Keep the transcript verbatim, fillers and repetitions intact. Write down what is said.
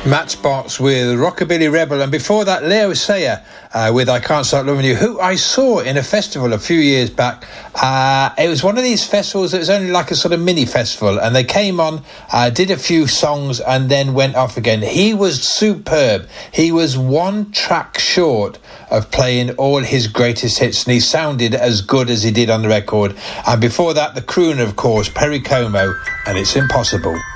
Matchbox with Rockabilly Rebel, and before that Leo Sayer uh, with I Can't Stop Loving You, who I saw in a festival a few years back. Uh, it was one of these festivals that was only like a sort of mini festival, and they came on, uh, did a few songs and then went off again. He was superb. He was one track short of playing all his greatest hits, and he sounded as good as he did on the record. And before that, the crooner, of course, Perry Como, and It's Impossible.